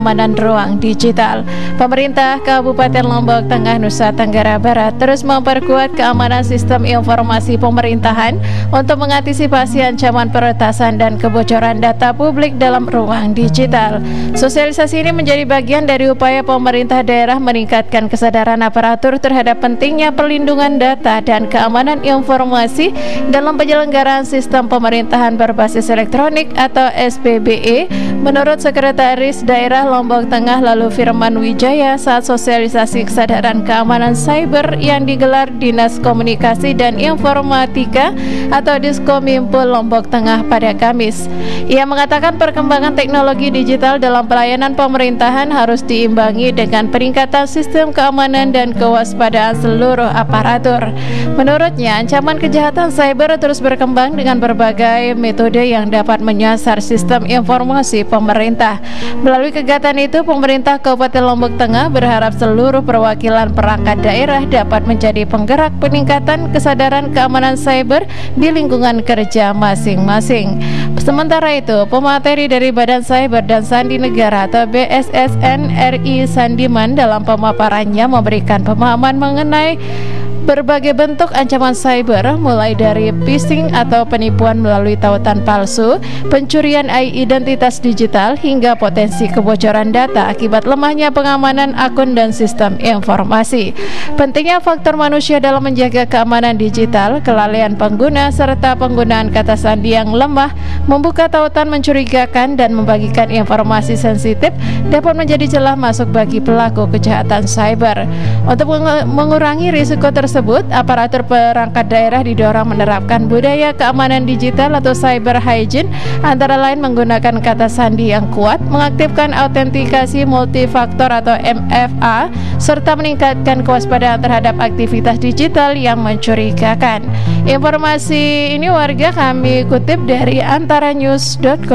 Keamanan ruang digital. Pemerintah Kabupaten Lombok Tengah, Nusa Tenggara Barat terus memperkuat keamanan sistem informasi pemerintahan untuk mengantisipasi ancaman peretasan dan kebocoran data publik dalam ruang digital. Sosialisasi ini menjadi bagian dari upaya pemerintah daerah meningkatkan kesadaran aparatur terhadap pentingnya perlindungan data dan keamanan informasi dalam penyelenggaraan sistem pemerintahan berbasis elektronik atau SPBE. Menurut Sekretaris Daerah Lombok Tengah lalu Firman Wijaya saat sosialisasi kesadaran keamanan cyber yang digelar Dinas Komunikasi dan Informatika atau Diskominfo Lombok Tengah pada Kamis. Ia mengatakan perkembangan teknologi digital dalam pelayanan pemerintahan harus diimbangi dengan peningkatan sistem keamanan dan kewaspadaan seluruh aparatur. Menurutnya, ancaman kejahatan cyber terus berkembang dengan berbagai metode yang dapat menyasar sistem informasi pemerintah. Melalui kegiatan itu, pemerintah Kabupaten Lombok Tengah berharap seluruh perwakilan perangkat daerah dapat menjadi penggerak peningkatan kesadaran keamanan cyber di lingkungan kerja masing-masing. Sementara itu, pemateri dari Badan Cyber dan Sandi Negara atau BSSN RI Sandiman dalam pemaparannya memberikan pemahaman mengenai berbagai bentuk ancaman cyber, mulai dari phishing atau penipuan melalui tautan palsu, pencurian identitas digital, hingga potensi kebocoran data akibat lemahnya pengamanan akun dan sistem informasi. Pentingnya faktor manusia dalam menjaga keamanan digital, kelalaian pengguna, serta penggunaan kata sandi yang lemah, membuka tautan mencurigakan, dan membagikan informasi sensitif dapat menjadi celah masuk bagi pelaku kejahatan cyber. Untuk mengurangi risiko tersebut, aparatur perangkat daerah didorong menerapkan budaya keamanan digital atau cyber hygiene, antara lain menggunakan kata sandi yang kuat, mengaktifkan autentikasi multifaktor atau MFA, serta meningkatkan kewaspadaan terhadap aktivitas digital yang mencurigakan. Informasi ini warga kami kutip dari antaranews.com.